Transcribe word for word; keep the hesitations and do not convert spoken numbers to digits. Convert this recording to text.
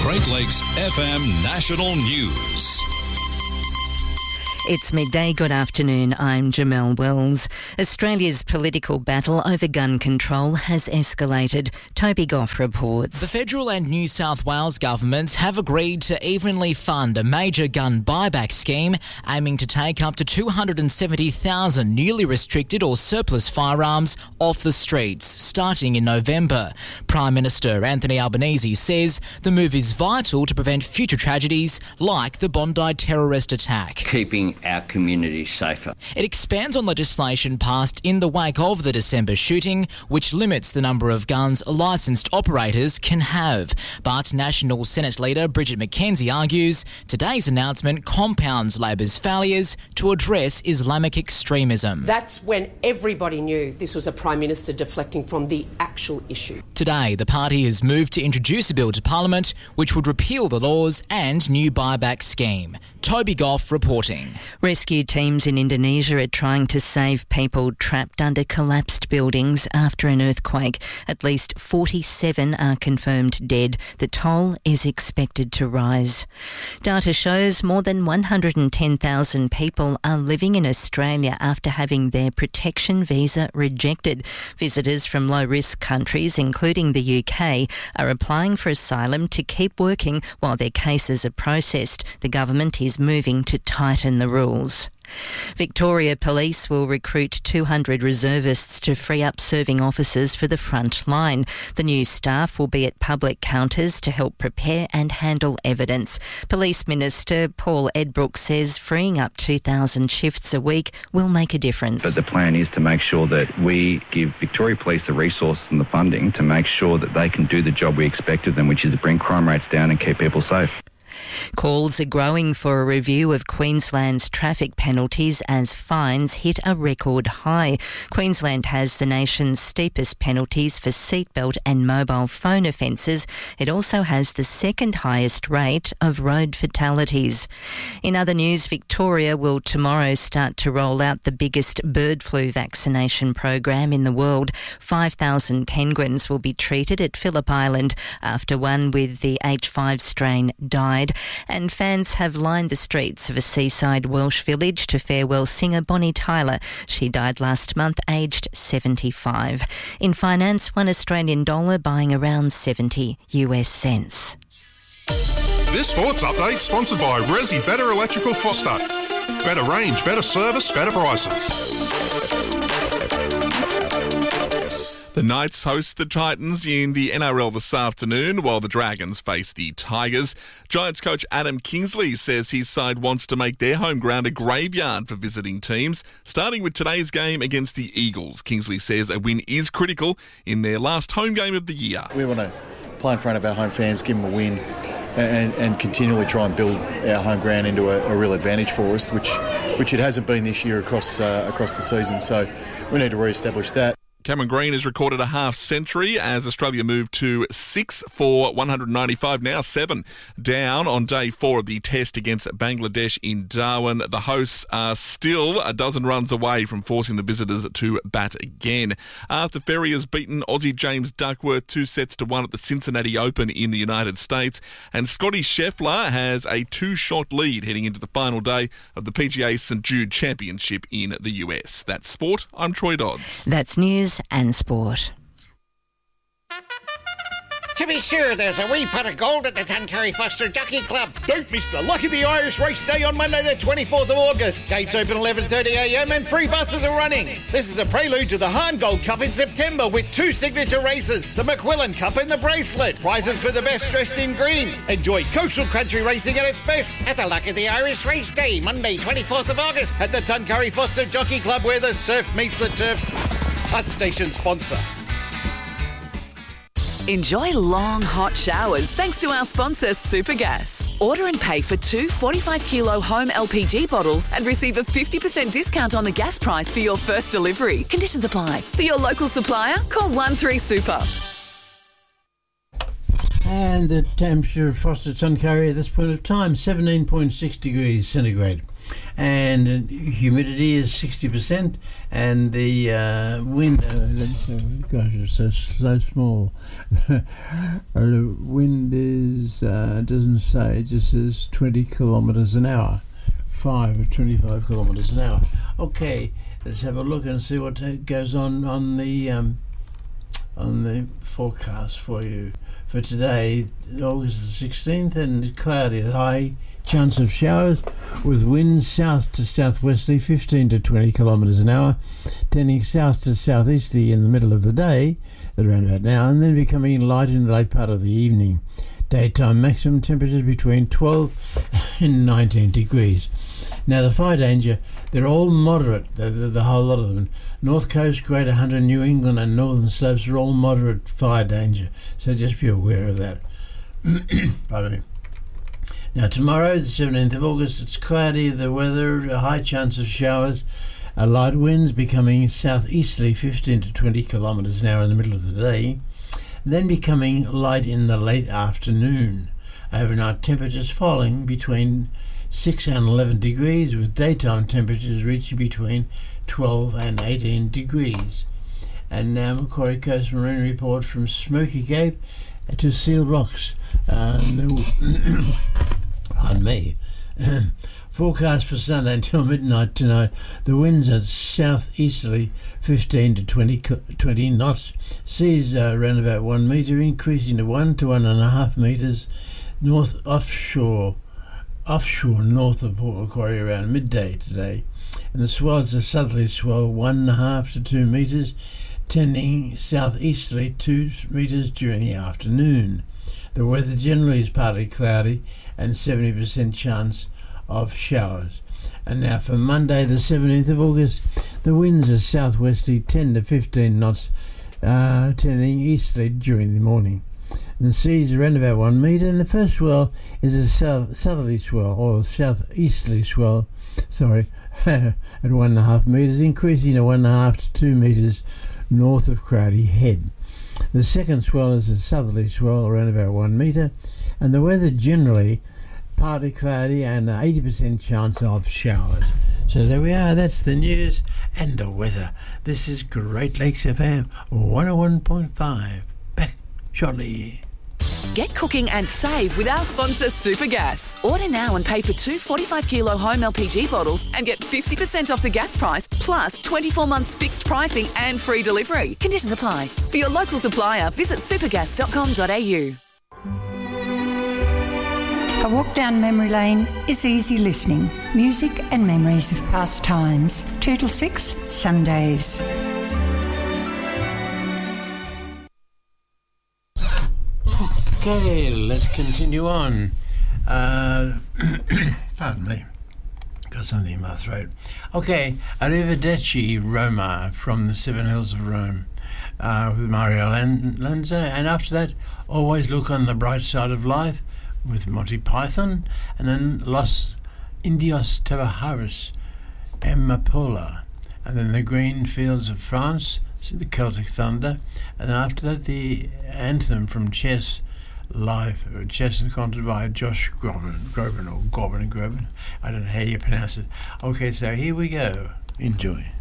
Great Lakes F M National News. It's midday. Good afternoon. I'm Jamelle Wells. Australia's political battle over gun control has escalated. Toby Goff reports. The federal and New South Wales governments have agreed to evenly fund a major gun buyback scheme aiming to take up to two hundred seventy thousand newly restricted or surplus firearms off the streets starting in November. Prime Minister Anthony Albanese says the move is vital to prevent future tragedies like the Bondi terrorist attack. Keeping our communities safer. It expands on legislation passed in the wake of the December shooting, which limits the number of guns licensed operators can have. But National Senate leader Bridget McKenzie argues today's announcement compounds Labor's failures to address Islamic extremism. That's when everybody knew this was a Prime Minister deflecting from the actual issue. Today, the party has moved to introduce a bill to Parliament which would repeal the laws and new buyback scheme. Toby Goff reporting. Rescue teams in Indonesia are trying to save people trapped under collapsed buildings after an earthquake. At least forty-seven are confirmed dead. The toll is expected to rise. Data shows more than one hundred ten thousand people are living in Australia after having their protection visa rejected. Visitors from low-risk countries, including the U K, are applying for asylum to keep working while their cases are processed. The government is moving to tighten the rules. Victoria Police will recruit two hundred reservists to free up serving officers for the front line. The new staff will be at public counters to help prepare and handle evidence. Police Minister Paul Edbrook says freeing up two thousand shifts a week will make a difference. But the plan is to make sure that we give Victoria Police the resources and the funding to make sure that they can do the job we expect of them, which is to bring crime rates down and keep people safe. Calls are growing for a review of Queensland's traffic penalties as fines hit a record high. Queensland has the nation's steepest penalties for seatbelt and mobile phone offences. It also has the second highest rate of road fatalities. In other news, Victoria will tomorrow start to roll out the biggest bird flu vaccination program in the world. five thousand penguins will be treated at Phillip Island after one with the H five strain died. And fans have lined the streets of a seaside Welsh village to farewell singer Bonnie Tyler. She died last month, aged seventy-five. In finance, one Australian dollar buying around seventy US cents. This sports update sponsored by Resi Better Electrical Foster. Better range, better service, better prices. The Knights host the Titans in the N R L this afternoon, while the Dragons face the Tigers. Giants coach Adam Kingsley says his side wants to make their home ground a graveyard for visiting teams, starting with today's game against the Eagles. Kingsley says a win is critical in their last home game of the year. We want to play in front of our home fans, give them a win, and, and continually try and build our home ground into a, a real advantage for us, which which it hasn't been this year across uh, across the season. So we need to re-establish that. Cameron Green has recorded a half century as Australia moved to six for one hundred ninety-five, now seven down on day four of the test against Bangladesh in Darwin. The hosts are still a dozen runs away from forcing the visitors to bat again. Arthur Ferry has beaten Aussie James Duckworth two sets to one at the Cincinnati Open in the United States, and Scotty Scheffler has a two-shot lead heading into the final day of the P G A St Jude Championship in the U S. That's sport. I'm Troy Dodds. That's news and sport. To be sure, there's a wee pot of gold at the Tuncurry Foster Jockey Club. Don't miss the Luck of the Irish race day on Monday the twenty-fourth of August. Gates open eleven thirty a m and free buses are running. This is a prelude to the Hahn Gold Cup in September with two signature races, the McQuillan Cup and the Bracelet. Prizes for the best dressed in green. Enjoy coastal country racing at its best at the Luck of the Irish race day, Monday twenty-fourth of August at the Tuncurry Foster Jockey Club, where the surf meets the turf. Us station sponsor. Enjoy long, hot showers thanks to our sponsor, Supergas. Order and pay for two forty-five kilo home L P G bottles and receive a fifty percent discount on the gas price for your first delivery. Conditions apply. For your local supplier, call one three super. And the temperature of Foster Tuncurry at this point of time, seventeen point six degrees centigrade. and uh, humidity is sixty percent, and the uh, wind, uh, gosh, it's so, so small. The wind is, uh, doesn't say, it just says twenty kilometres an hour, five or twenty-five kilometres an hour. Okay, let's have a look and see what goes on on the um, on the forecast for you for today, August the sixteenth, and cloudy, high chance of showers with winds south to southwesterly fifteen to twenty kilometres an hour, tending south to southeasterly in the middle of the day at around about now, and then becoming light in the late part of the evening. Daytime maximum temperatures between twelve and nineteen degrees. Now the fire danger, they're all moderate, the, the, the whole lot of them. North Coast, Greater Hunter, New England and Northern Slopes are all moderate fire danger, so just be aware of that. Pardon me. Now tomorrow, the seventeenth of August, it's cloudy, the weather, a high chance of showers, a light winds becoming southeasterly fifteen to twenty kilometres an hour in the middle of the day, then becoming light in the late afternoon. Overnight temperatures falling between six and eleven degrees, with daytime temperatures reaching between twelve and eighteen degrees. And now Macquarie Coast Marine Report from Smoky Cape to Seal Rocks. Uh, on me. Forecast for Sunday until midnight tonight. The winds are southeasterly fifteen to twenty, twenty knots. Seas are around about one metre, increasing to one to one and a half metres. North offshore, offshore north of Port Macquarie around midday today. And the swells are southerly swell one and a half to two metres, tending southeasterly two metres during the afternoon. The weather generally is partly cloudy and seventy percent chance of showers. And now for Monday the seventeenth of August, the winds are southwesterly ten to fifteen knots, uh, tending easterly during the morning. And the seas are around about one metre, and the first swell is a south, southerly swell, or southeasterly swell, sorry, at one and a half metres, increasing to one and a half to two metres north of Crowdy Head. The second swell is a southerly swell around about one metre, and the weather generally partly cloudy and an eighty percent chance of showers. So there we are, that's the news and the weather. This is Great Lakes F M one oh one point five. Back shortly. Get cooking and save with our sponsor Supergas. Order now and pay for two forty-five kilo home L P G bottles and get fifty percent off the gas price, plus twenty-four months fixed pricing and free delivery. Conditions apply. For your local supplier, visit supergas dot com dot a u. A walk down memory lane is easy listening. Music and memories of past times. Two till six, Sundays. Okay, let's continue on. Uh, pardon me, got something in my throat. Okay, Arrivederci Roma from the Seven Hills of Rome uh, with Mario Lan- Lanza. And after that, Always Look on the Bright Side of Life with Monty Python. And then Los Indios Trabajaros, Amapola. And then The Green Fields of France, the Celtic Thunder. And then after that, the anthem from Chess Live, Chess and Concert by Josh Groban, Groban or Gorbin and Groban. I don't know how you pronounce it. Okay, so here we go. Enjoy.